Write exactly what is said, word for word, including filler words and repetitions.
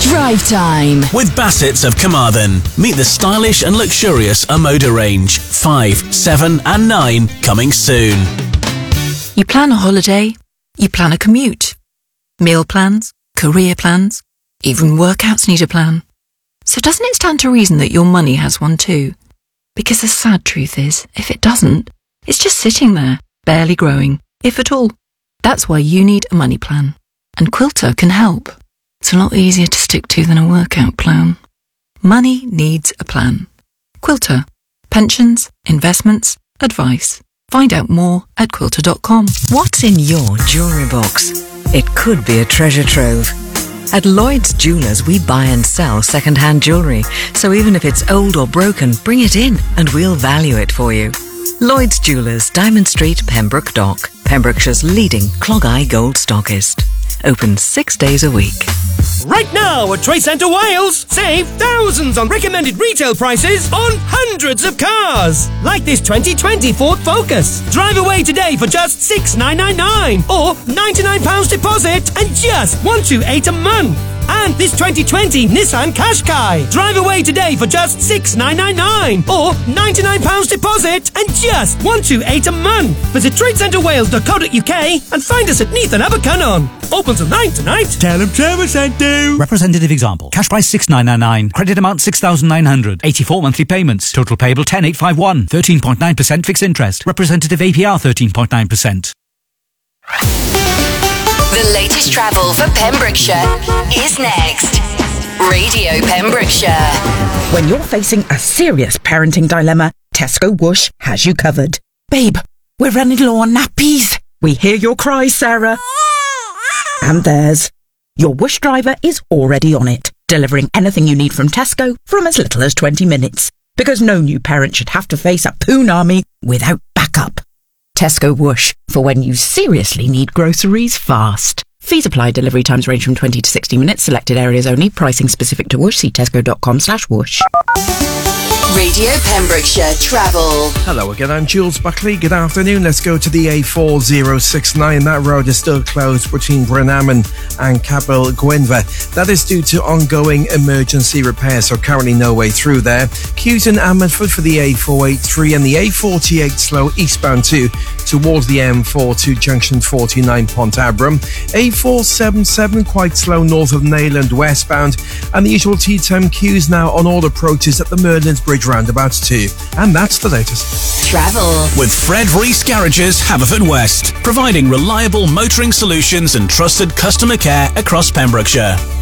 Drive Time with Bassett's of Carmarthen. Meet the stylish and luxurious Omoda range. five, seven and nine coming soon. You plan a holiday, you plan a commute. Meal plans, career plans, even workouts need a plan. So doesn't it stand to reason that your money has one too? Because the sad truth is, if it doesn't, it's just sitting there, barely growing, if at all. That's why you need a money plan. And Quilter can help. It's a lot easier to stick to than a workout plan. Money needs a plan. Quilter. Pensions, investments, advice. Find out more at quilter dot com. What's in your jewellery box? It could be a treasure trove. At Lloyd's Jewellers, we buy and sell second-hand jewellery. So even if it's old or broken, bring it in and we'll value it for you. Lloyd's Jewellers, Diamond Street, Pembroke Dock. Pembrokeshire's leading clog-eye gold stockist. Open six days a week. Right now at Trade Centre Wales, save thousands on recommended retail prices on hundreds of cars. Like this twenty twenty Ford Focus. Drive away today for just six thousand nine hundred ninety-nine pounds or ninety-nine pounds deposit and just one hundred twenty-eight pounds a month. And this twenty twenty Nissan Qashqai. Drive away today for just six thousand nine hundred ninety-nine pounds or ninety-nine pounds deposit and just one hundred twenty-eight pounds a month. Visit trade centre wales dot co dot uk and find us at Neath and Abercynon. Open till nine tonight. Tell them Trevor sent you. Representative example. Cash price six thousand nine hundred ninety-nine. Credit amount six thousand nine hundred. eighty-four monthly payments. Total payable ten thousand eight hundred fifty-one. thirteen point nine percent fixed interest. Representative A P R thirteen point nine percent. The latest travel for Pembrokeshire is next. Radio Pembrokeshire. When you're facing a serious parenting dilemma, Tesco Whoosh has you covered. Babe, we're running low on nappies. We hear your cries, Sarah. And theirs. Your Whoosh driver is already on it, delivering anything you need from Tesco from as little as twenty minutes. Because no new parent should have to face a poon army without backup. Tesco Whoosh, for when you seriously need groceries fast. Fees apply. Delivery times range from twenty to sixty minutes. Selected areas only. Pricing specific to Whoosh. See tesco dot com slash whoosh. Radio Pembrokeshire Travel. Hello again, I'm Jules Buckley. Good afternoon. Let's go to the A four oh six nine. That road is still closed between Brennaman and Capel Gwynfa. That is due to ongoing emergency repairs, so currently no way through there. Queues in Ammanford for the A four eighty-three and the A forty-eight slow eastbound too towards the M forty-two junction forty-nine Pontabram. A four seventy-seven quite slow north of Neyland westbound, and the usual tea time queues now on all approaches at the Merlin's Bridge roundabouts too. And that's the latest. Travel with Fred Rees Garages, Haverfordwest, providing reliable motoring solutions and trusted customer care across Pembrokeshire.